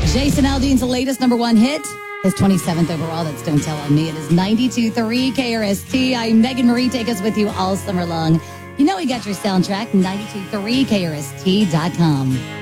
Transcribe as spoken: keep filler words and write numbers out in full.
Jason Aldean's latest number one hit, his twenty-seventh overall. That's Don't Tell on Me. It is ninety-two point three K R S T. I'm Megan Marie. Take us with you all summer long. You know we got your soundtrack, ninety-two point three K R S T dot com.